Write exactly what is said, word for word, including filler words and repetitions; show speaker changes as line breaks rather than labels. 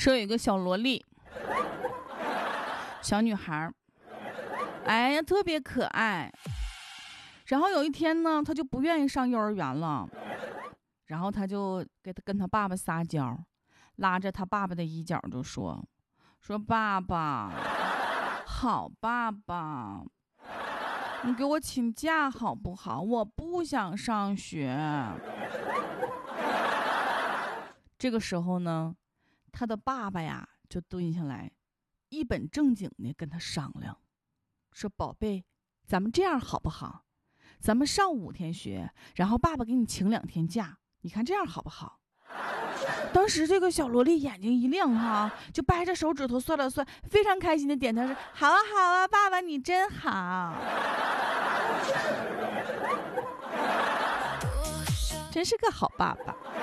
说有一个小萝莉，小女孩，哎呀，特别可爱。然后有一天呢，她就不愿意上幼儿园了，然后她就给她跟她爸爸撒娇，拉着她爸爸的衣角就说：“说爸爸，好爸爸，你给我请假好不好？我不想上学。”这个时候呢，他的爸爸呀就蹲下来，一本正经的跟他商量，说：“宝贝，咱们这样好不好？咱们上五天学，然后爸爸给你请两天假，你看这样好不好？”当时这个小萝莉眼睛一亮哈，就掰着手指头算了算，非常开心的点头说：“好啊好啊，爸爸你真好。”真是个好爸爸。